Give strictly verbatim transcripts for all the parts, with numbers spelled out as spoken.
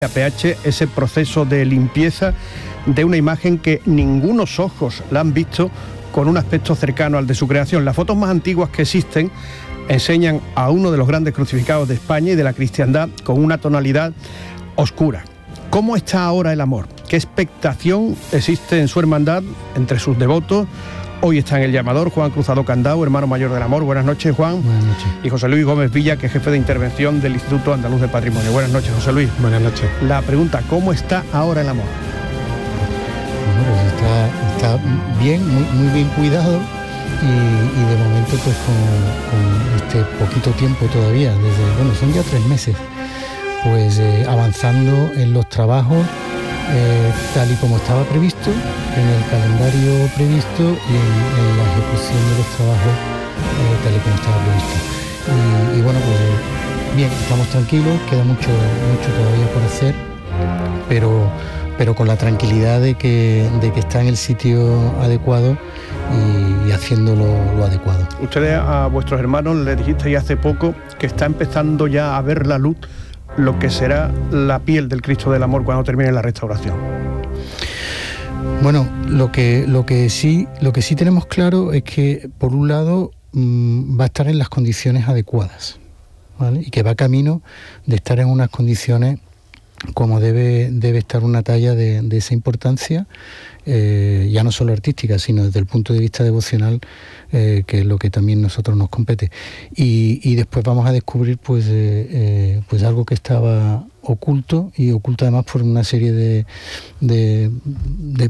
A P H, ese proceso de limpieza de una imagen que ningunos ojos la han visto con un aspecto cercano al de su creación. Las fotos más antiguas que existen enseñan a uno de los grandes crucificados de España y de la cristiandad con una tonalidad oscura. ¿Cómo está ahora el amor? ¿Qué expectación existe en su hermandad entre sus devotos? Hoy está en el llamador Juan Cruzado Candao, hermano mayor del amor. Buenas noches, Juan. Buenas noches. Y José Luis Gómez Villa, que es jefe de intervención del Instituto Andaluz de Patrimonio. Buenas noches, José Luis. Buenas noches. La pregunta, ¿cómo está ahora el amor? Bueno, pues está, está bien, muy, muy bien cuidado y, y de momento pues con, con este poquito tiempo todavía, desde, bueno, son ya tres meses, pues eh, avanzando en los trabajos eh, tal y como estaba previsto, en el calendario previsto y en, en la ejecución de los trabajos eh, tal y como estaba previsto. Y, y bueno, pues eh, bien, estamos tranquilos, queda mucho, mucho todavía por hacer, pero, pero con la tranquilidad de que, de que está en el sitio adecuado y, y haciendo lo, lo adecuado. Ustedes a vuestros hermanos les dijisteis hace poco que está empezando ya a ver la luz lo que será la piel del Cristo del Amor cuando termine la restauración. Bueno, lo que, lo que sí, lo que sí tenemos claro es que, por un lado, mmm, va a estar en las condiciones adecuadas, ¿vale? Y que va camino de estar en unas condiciones como debe, debe estar una talla de, de esa importancia, eh, ya no solo artística, sino desde el punto de vista devocional, eh, que es lo que también a nosotros nos compete. Y, y después vamos a descubrir pues, eh, eh, pues algo que estaba oculto, y oculto además por una serie de, de, de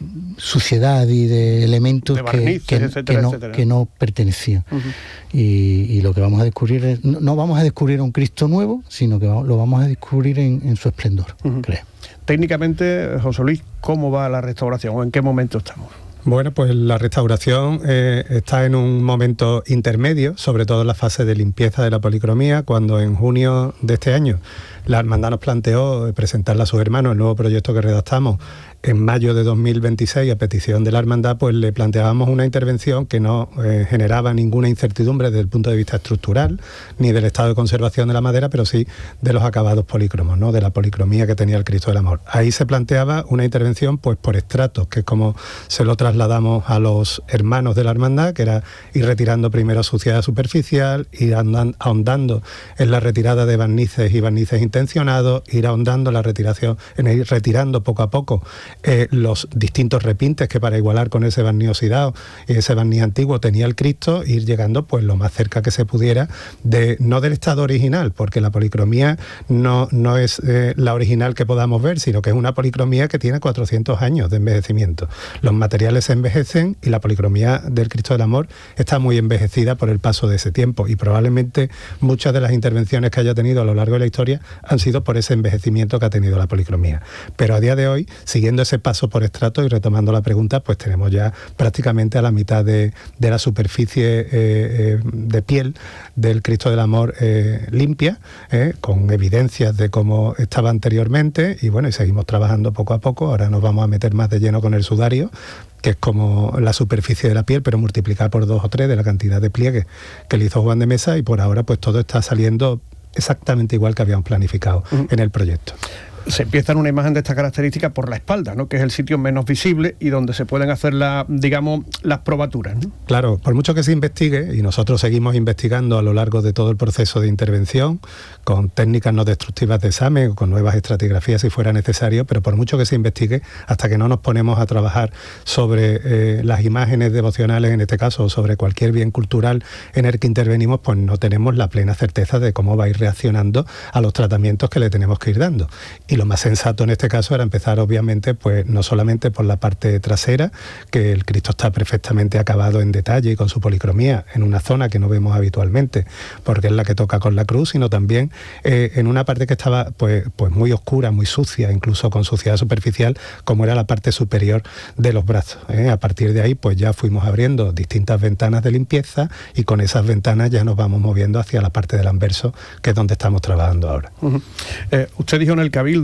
suciedad y de elementos de barnices, que, que, etcétera, que, no, etcétera. que no pertenecían. Uh-huh. y, y lo que vamos a descubrir es, no, no vamos a descubrir un Cristo nuevo, sino que lo vamos a descubrir en, en su esplendor, uh-huh. creo. Técnicamente, José Luis, ¿cómo va la restauración o en qué momento estamos? Bueno, pues la restauración eh, está en un momento intermedio, sobre todo en la fase de limpieza de la policromía, cuando en junio de este año la hermandad nos planteó presentarle a sus hermanos el nuevo proyecto que redactamos. En mayo de dos mil veintiséis, a petición de la hermandad, pues le planteábamos una intervención que no eh, generaba ninguna incertidumbre desde el punto de vista estructural, ni del estado de conservación de la madera, pero sí de los acabados policromos, ¿no? De la policromía que tenía el Cristo del Amor. Ahí se planteaba una intervención pues por estratos, que es como se lo trasladamos a los hermanos de la hermandad, que era ir retirando primero suciedad superficial, ir andan, ahondando en la retirada de barnices y barnices intencionados, ir ahondando en la retiración, en ir retirando poco a poco Eh, los distintos repintes que para igualar con ese barniz oxidado y ese barniz antiguo tenía el Cristo, ir llegando pues lo más cerca que se pudiera de, no del estado original, porque la policromía no, no es eh, la original que podamos ver, sino que es una policromía que tiene cuatrocientos años de envejecimiento. Los materiales se envejecen y la policromía del Cristo del Amor está muy envejecida por el paso de ese tiempo, y probablemente muchas de las intervenciones que haya tenido a lo largo de la historia han sido por ese envejecimiento que ha tenido la policromía. Pero a día de hoy, siguiendo ese paso por estrato y retomando la pregunta, pues tenemos ya prácticamente a la mitad de, de la superficie eh, eh, de piel del Cristo del Amor eh, limpia, eh, con evidencias de cómo estaba anteriormente, y bueno, y seguimos trabajando poco a poco. Ahora nos vamos a meter más de lleno con el sudario, que es como la superficie de la piel, pero multiplicada por dos o tres de la cantidad de pliegues que le hizo Juan de Mesa, y por ahora pues todo está saliendo exactamente igual que habíamos planificado uh-huh. en el proyecto. Se empieza en una imagen de esta característica por la espalda, ¿no? Que es el sitio menos visible y donde se pueden hacer la, digamos, las probaturas, ¿no? Claro, por mucho que se investigue, y nosotros seguimos investigando a lo largo de todo el proceso de intervención, con técnicas no destructivas de examen, con nuevas estratigrafías si fuera necesario, pero por mucho que se investigue, hasta que no nos ponemos a trabajar sobre eh, las imágenes devocionales, en este caso, o sobre cualquier bien cultural en el que intervenimos, pues no tenemos la plena certeza de cómo va a ir reaccionando a los tratamientos que le tenemos que ir dando. Y lo más sensato en este caso era empezar, obviamente, pues no solamente por la parte trasera, que el Cristo está perfectamente acabado en detalle y con su policromía en una zona que no vemos habitualmente, porque es la que toca con la cruz, sino también eh, en una parte que estaba pues, pues muy oscura, muy sucia, incluso con suciedad superficial, como era la parte superior de los brazos, ¿eh? A partir de ahí, pues ya fuimos abriendo distintas ventanas de limpieza, y con esas ventanas ya nos vamos moviendo hacia la parte del anverso, que es donde estamos trabajando ahora. Uh-huh. Eh, usted dijo en el Cabildo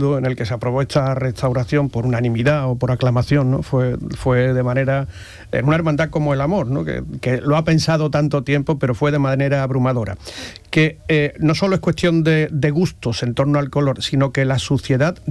cabildo en el que se aprobó esta restauración por unanimidad o por aclamación, ¿no? Fue, fue de manera, en una hermandad como el amor, ¿no? Que, que lo ha pensado tanto tiempo, pero fue de manera abrumadora. Que eh, no solo es cuestión de, de gustos en torno al color, sino que la suciedad